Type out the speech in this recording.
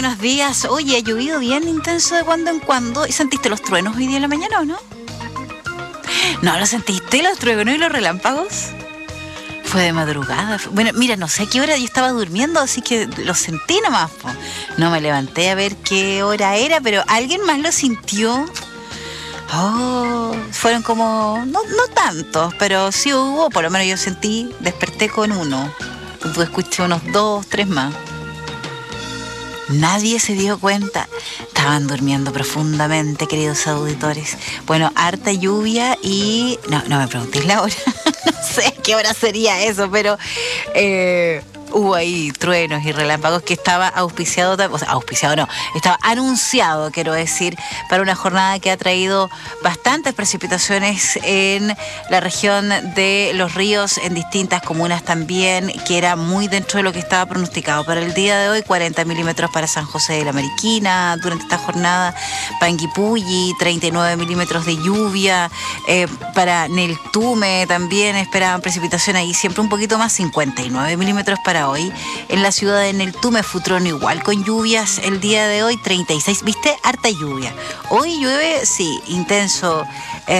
buenos días. Oye, ha llovido bien intenso de cuando en cuando. ¿Y sentiste los truenos hoy día en la mañana o no? ¿No lo sentiste, los truenos y los relámpagos? Fue de madrugada. Bueno, mira, no sé a qué hora yo estaba durmiendo, así que lo sentí nomás. Po. No me levanté a ver qué hora era, pero ¿alguien más lo sintió? Oh, fueron como, no tantos, pero sí hubo, por lo menos yo sentí, desperté con uno. Tú escuché unos 2, 3 más. Nadie se dio cuenta. Estaban durmiendo profundamente, queridos auditores. Bueno, harta lluvia y... No me preguntéis la hora. No sé a qué hora sería eso, pero... hubo ahí truenos y relámpagos que estaba auspiciado, o sea, auspiciado no, estaba anunciado, quiero decir, para una jornada que ha traído bastantes precipitaciones en la región de Los Ríos, en distintas comunas también, que era muy dentro de lo que estaba pronosticado. Para el día de hoy, 40 milímetros para San José de la Mariquina, durante esta jornada, Panguipulli, 39 milímetros de lluvia, para Neltume también esperaban precipitación ahí, siempre un poquito más, 59 milímetros para hoy. En la ciudad de Neltume, Futrono igual con lluvias el día de hoy, 36, ¿viste? Harta lluvia. Hoy llueve, sí, intenso.